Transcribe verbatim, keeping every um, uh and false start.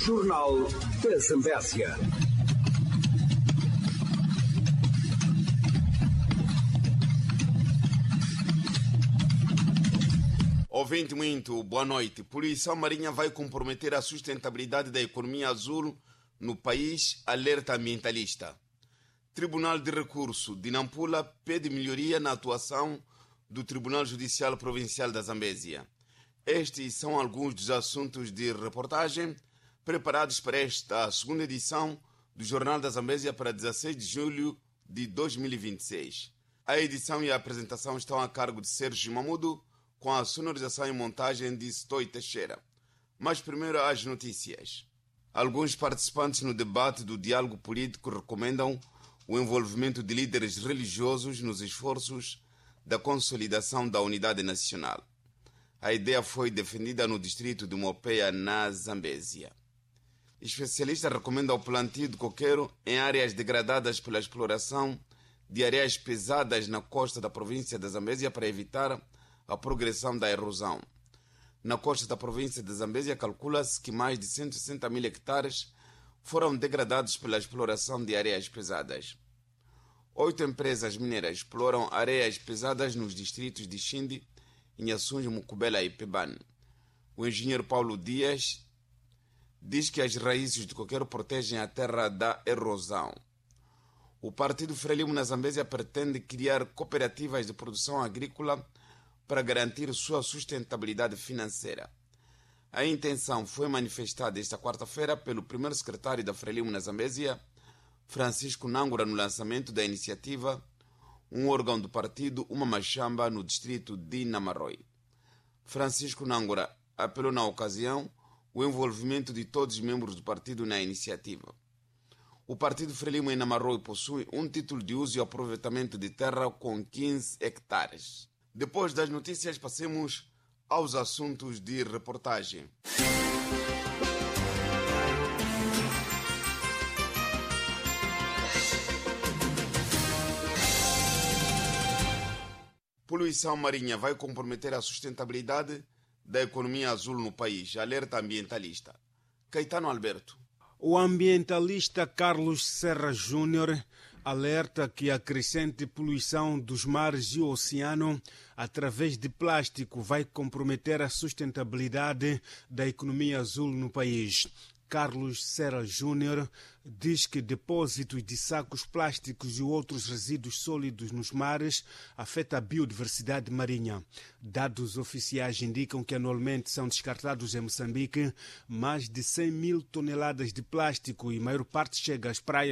Jornal da Zambésia. Ouvinte muito, boa noite. Poluição marinha vai comprometer a sustentabilidade da economia azul no país, alerta ambientalista. Tribunal de Recurso de Nampula pede melhoria na atuação do Tribunal Judicial Provincial da Zambésia. Estes são alguns dos assuntos de reportagem preparados para esta segunda edição do Jornal da Zambésia para dezesseis de julho de dois mil e vinte e seis. A edição e a apresentação estão a cargo de Sérgio Mamudo, com a sonorização e montagem de Stoi Teixeira. Mas primeiro as notícias. Alguns participantes no debate do diálogo político recomendam o envolvimento de líderes religiosos nos esforços da consolidação da unidade nacional. A ideia foi defendida no distrito de Mopeia, na Zambésia. Especialistas recomendam o plantio de coqueiro em áreas degradadas pela exploração de areias pesadas na costa da província da Zambésia para evitar a progressão da erosão. Na costa da província de Zambésia, calcula-se que mais de cento e sessenta mil hectares foram degradados pela exploração de areias pesadas. Oito empresas mineiras exploram areias pesadas nos distritos de Xindi, Inhaçuns, Mucubela e Pebane. O engenheiro Paulo Dias diz que as raízes de coqueiro protegem a terra da erosão. O Partido Frelimo na Zambésia pretende criar cooperativas de produção agrícola para garantir sua sustentabilidade financeira. A intenção foi manifestada esta quarta-feira pelo primeiro secretário da Frelimo na Zambésia, Francisco Nangura, no lançamento da iniciativa, um órgão do partido, uma machamba no distrito de Namaroi. Francisco Nangura apelou na ocasião o envolvimento de todos os membros do partido na iniciativa. O Partido Frelimo em Namaroi possui um título de uso e aproveitamento de terra com quinze hectares. Depois das notícias, passemos aos assuntos de reportagem. Poluição marinha vai comprometer a sustentabilidade da economia azul no país, alerta ambientalista. Caetano Alberto. O ambientalista Carlos Serra Júnior alerta que a crescente poluição dos mares e o oceano através de plástico vai comprometer a sustentabilidade da economia azul no país. Carlos Serra Júnior diz que depósitos de sacos plásticos e outros resíduos sólidos nos mares afetam a biodiversidade marinha. Dados oficiais indicam que anualmente são descartados em Moçambique mais de cem mil toneladas de plástico e a maior parte chega às praias